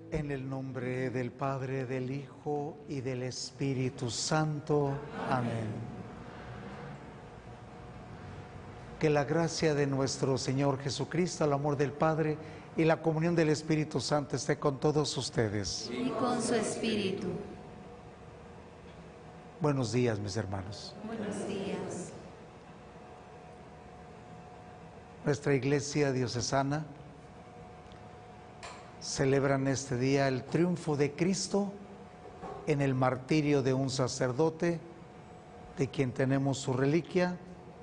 En el nombre del Padre, del Hijo y del Espíritu Santo. Amén. Que la gracia de nuestro Señor Jesucristo, el amor del Padre y la comunión del Espíritu Santo esté con todos ustedes. Y con su espíritu. Buenos días, mis hermanos. Buenos días. Nuestra Iglesia diocesana celebra en este día el triunfo de Cristo en el martirio de un sacerdote, de quien tenemos su reliquia,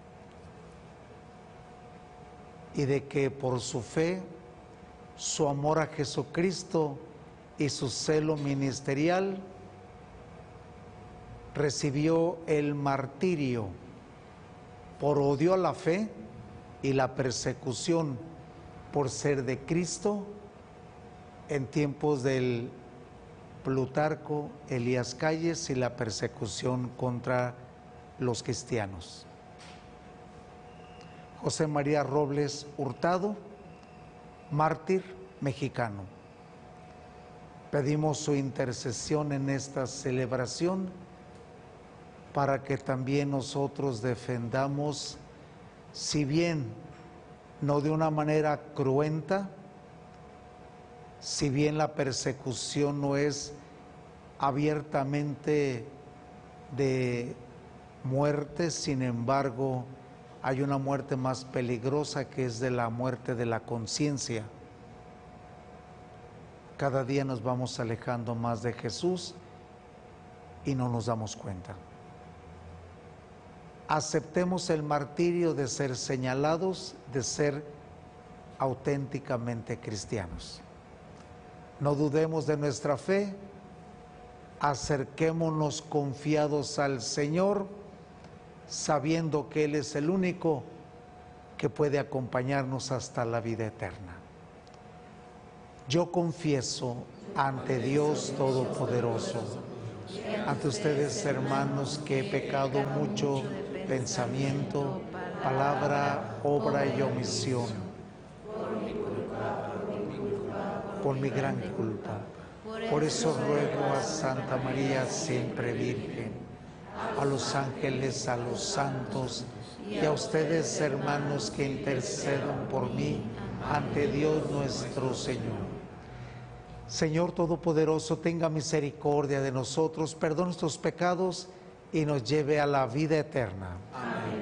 y de que por su fe, su amor a Jesucristo y su celo ministerial, recibió el martirio por odio a la fe y la persecución por ser de Cristo en tiempos del Plutarco Elías Calles y la persecución contra los cristianos. José María Robles Hurtado, mártir mexicano. Pedimos su intercesión en esta celebración para que también nosotros defendamos, si bien no de una manera cruenta, si bien la persecución no es abiertamente de muerte, sin embargo, hay una muerte más peligrosa que es de la muerte de la conciencia. Cada día nos vamos alejando más de Jesús y no nos damos cuenta. Aceptemos el martirio de ser señalados, de ser auténticamente cristianos. No dudemos de nuestra fe, acerquémonos confiados al Señor, sabiendo que Él es el único que puede acompañarnos hasta la vida eterna. Yo confieso ante Dios Todopoderoso, ante ustedes, hermanos, que he pecado mucho, pensamiento, palabra, obra y omisión, por mi gran culpa. Por eso ruego a Santa María, siempre Virgen, a los ángeles, a los santos y a ustedes, hermanos, que intercedan por mí ante Dios nuestro Señor. Señor Todopoderoso, tenga misericordia de nosotros, perdone nuestros pecados y nos lleve a la vida eterna. Amén.